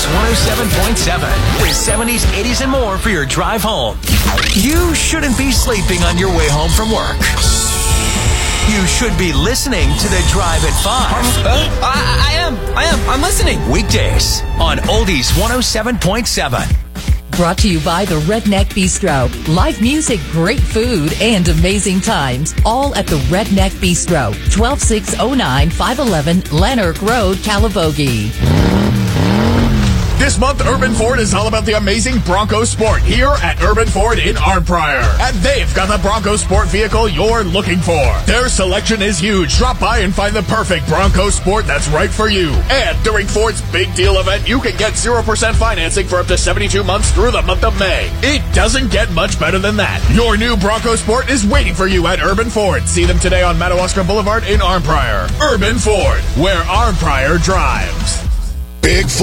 107.7. With 70s, 80s, and more for your drive home. You shouldn't be sleeping on your way home from work. You should be listening to The Drive at 5. I am. I'm listening. Weekdays on Oldies 107.7. Brought to you by the Redneck Bistro. Live music, great food, and amazing times. All at the Redneck Bistro. 12609 511 Lanark Road, Calabogie. This month, Urban Ford is all about the amazing Bronco Sport here at Urban Ford in Arnprior. And they've got the Bronco Sport vehicle you're looking for. Their selection is huge. Drop by and find the perfect Bronco Sport that's right for you. And during Ford's Big Deal event, you can get 0% financing for up to 72 months through the month of May. It doesn't get much better than that. Your new Bronco Sport is waiting for you at Urban Ford. See them today on Madawaska Boulevard in Arnprior. Urban Ford, where Arnprior drives. Big